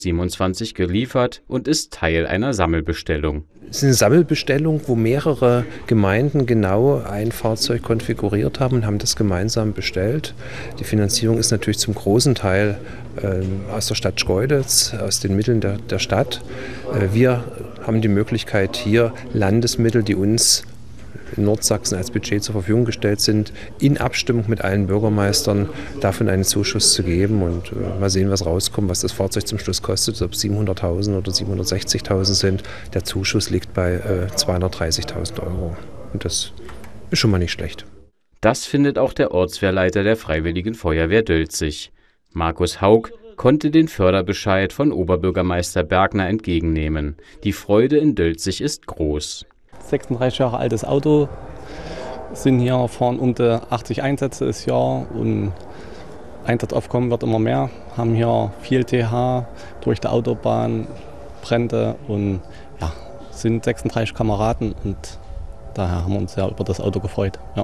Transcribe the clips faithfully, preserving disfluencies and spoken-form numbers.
siebenundzwanzig geliefert und ist Teil einer Sammelbestellung. Es ist eine Sammelbestellung, wo mehrere Gemeinden genau ein Fahrzeug konfiguriert haben und haben das gemeinsam bestellt. Die Finanzierung ist natürlich zum großen Teil äh, aus der Stadt Schkeuditz, aus den Mitteln der, der Stadt. Äh, wir haben die Möglichkeit, hier Landesmittel, die uns in Nordsachsen als Budget zur Verfügung gestellt sind, in Abstimmung mit allen Bürgermeistern davon einen Zuschuss zu geben und äh, mal sehen, was rauskommt, was das Fahrzeug zum Schluss kostet, ob es siebenhunderttausend oder siebenhundertsechzigtausend sind. Der Zuschuss liegt bei äh, zweihundertdreißigtausend Euro und das ist schon mal nicht schlecht. Das findet auch der Ortswehrleiter der Freiwilligen Feuerwehr Dölzig. Markus Haug konnte den Förderbescheid von Oberbürgermeister Bergner entgegennehmen. Die Freude in Dölzig ist groß. sechsunddreißig Jahre altes Auto, sind hier, fahren um die achtzig Einsätze das Jahr und Einsatzaufkommen wird immer mehr, haben hier viel T H durch die Autobahn, Brände und ja, sind sechsunddreißig Kameraden und daher haben wir uns sehr über das Auto gefreut. Ja.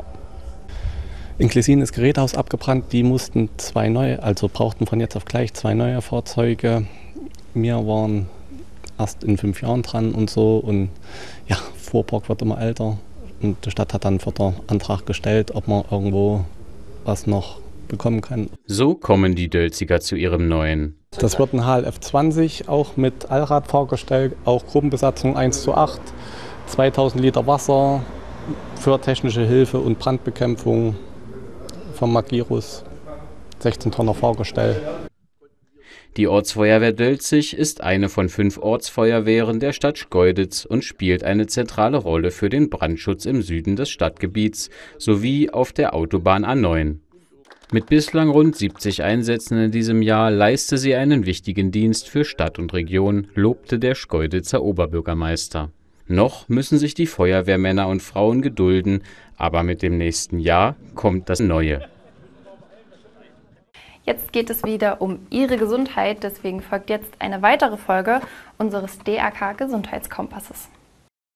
In Klessin ist Gerätehaus abgebrannt, die mussten zwei neue, also brauchten von jetzt auf gleich zwei neue Fahrzeuge. Wir waren erst in fünf Jahren dran und so und ja, Fuhrpark wird immer älter und die Stadt hat dann einen Förderantrag gestellt, ob man irgendwo was noch bekommen kann. So kommen die Dölziger zu ihrem neuen. Das wird ein H L F zwanzig, auch mit Allradfahrgestell, auch Gruppenbesatzung eins zu acht, zweitausend Liter Wasser für technische Hilfe und Brandbekämpfung vom Magirus, sechzehn Tonner Fahrgestell. Die Ortsfeuerwehr Dölzig ist eine von fünf Ortsfeuerwehren der Stadt Schkeuditz und spielt eine zentrale Rolle für den Brandschutz im Süden des Stadtgebiets sowie auf der Autobahn A neun. Mit bislang rund siebzig Einsätzen in diesem Jahr leiste sie einen wichtigen Dienst für Stadt und Region, lobte der Schkeuditzer Oberbürgermeister. Noch müssen sich die Feuerwehrmänner und Frauen gedulden, aber mit dem nächsten Jahr kommt das Neue. Jetzt geht es wieder um Ihre Gesundheit, deswegen folgt jetzt eine weitere Folge unseres D R K Gesundheitskompasses.